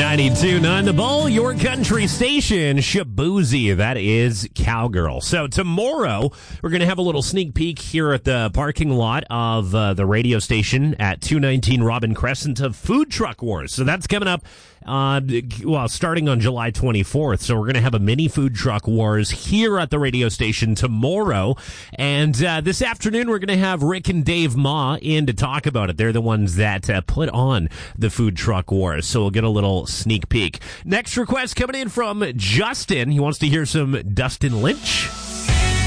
92.9 The Bull, your country station, Shaboozey. That is Cowgirl. So tomorrow, we're going to have a little sneak peek here at the parking lot of the radio station at 219 Robin Crescent of Food Truck Wars. So that's coming up, starting on July 24th. So we're going to have a mini Food Truck Wars here at the radio station tomorrow. And this afternoon, we're going to have Rick and Dave Ma in to talk about it. They're the ones that put on the Food Truck Wars. So we'll get a little sneak peek. Next request coming in from Justin. He wants to hear some Dustin Lynch.